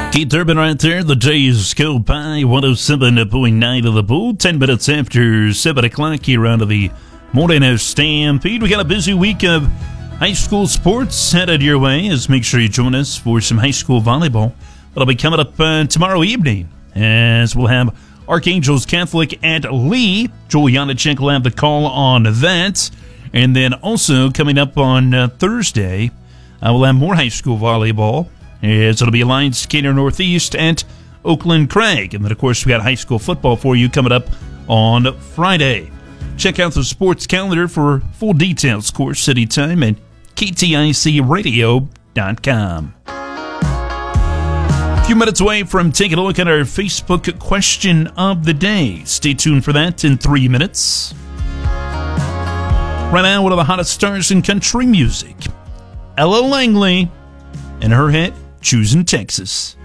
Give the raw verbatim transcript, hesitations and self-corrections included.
Keith Durbin right there. The days go by. one oh seven point nine of the Bull. Ten minutes after seven o'clock here on the Morning Stampede. We got a busy week of high school sports headed your way. As make sure you join us for some high school volleyball. That'll be coming up uh, tomorrow evening, as we'll have Archangels Catholic at Lee. Joel Janacek will have the call on that. And then also coming up on uh, Thursday, uh, we'll have more high school volleyball. As it'll be Alliance Decatur Northeast at Oakland Craig. And then, of course, we got high school football for you coming up on Friday. Check out the sports calendar for full details, of course, anytime at K T I C radio dot com. A few minutes away from taking a look at our Facebook question of the day. Stay tuned for that in three minutes. Right now, one of the hottest stars in country music, Ella Langley, and her hit, Choosing Texas.